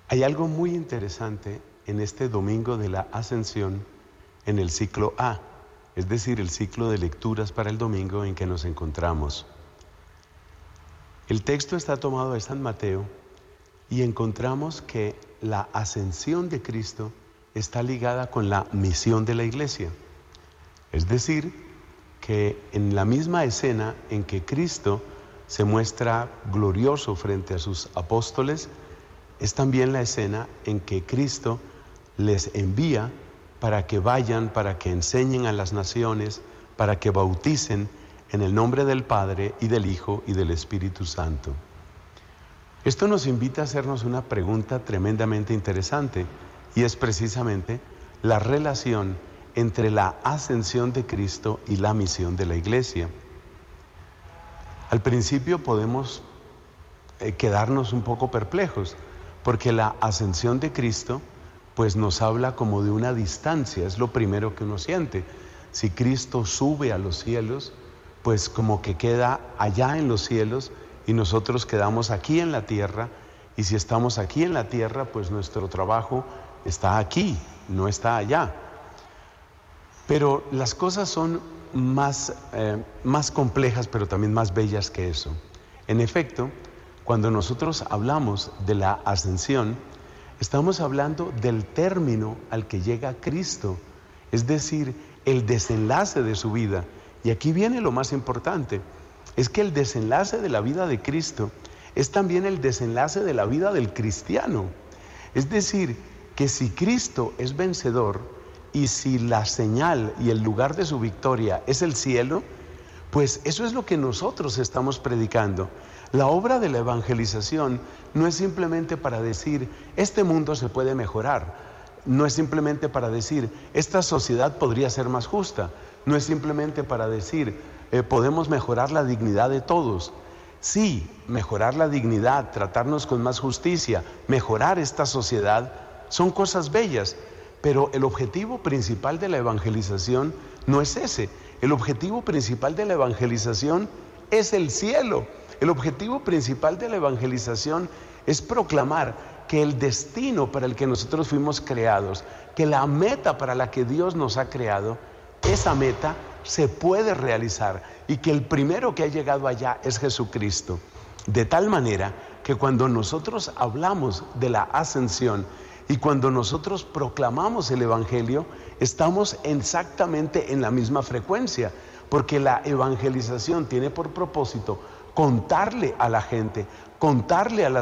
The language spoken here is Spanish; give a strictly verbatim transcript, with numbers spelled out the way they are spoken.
Hay algo muy interesante en este domingo de la Ascensión en el ciclo A, es decir, el ciclo de lecturas para el domingo en que nos encontramos. El texto está tomado de San Mateo y encontramos que la ascensión de Cristo está ligada con la misión de la iglesia. Es decir, que en la misma escena en que Cristo se muestra glorioso frente a sus apóstoles, es también la escena en que Cristo les envía para que vayan, para que enseñen a las naciones, para que bauticen en el nombre del Padre y del Hijo y del Espíritu Santo. Esto nos invita a hacernos una pregunta tremendamente interesante, y es precisamente la relación entre la ascensión de Cristo y la misión de la iglesia. Al principio podemos eh, quedarnos un poco perplejos, porque la ascensión de Cristo pues nos habla como de una distancia, es lo primero que uno siente. Si Cristo sube a los cielos, pues como que queda allá en los cielos y nosotros quedamos aquí en la tierra, y si estamos aquí en la tierra, pues nuestro trabajo está aquí, no está allá. Pero las cosas son más, eh, más complejas, pero también más bellas que eso. En efecto, cuando nosotros hablamos de la ascensión, estamos hablando del término al que llega Cristo, es decir, el desenlace de su vida. Y aquí viene lo más importante, es que el desenlace de la vida de Cristo es también el desenlace de la vida del cristiano. Es decir, que si Cristo es vencedor y si la señal y el lugar de su victoria es el cielo, pues eso es lo que nosotros estamos predicando. La obra de la evangelización no es simplemente para decir, este mundo se puede mejorar. No es simplemente para decir, esta sociedad podría ser más justa. No es simplemente para decir, eh, podemos mejorar la dignidad de todos. Sí, mejorar la dignidad, tratarnos con más justicia, mejorar esta sociedad, son cosas bellas. Pero el objetivo principal de la evangelización no es ese. El objetivo principal de la evangelización es el cielo. El objetivo principal de la evangelización es proclamar que el destino para el que nosotros fuimos creados, que la meta para la que Dios nos ha creado, esa meta se puede realizar y que el primero que ha llegado allá es Jesucristo. De tal manera que cuando nosotros hablamos de la ascensión y cuando nosotros proclamamos el Evangelio, estamos exactamente en la misma frecuencia, porque la evangelización tiene por propósito contarle a la gente, contarle a la